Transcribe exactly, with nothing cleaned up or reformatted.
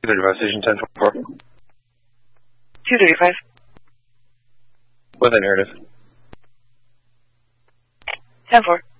two thirty-five, Station ten four. two thirty-five. With a narrative. ten four.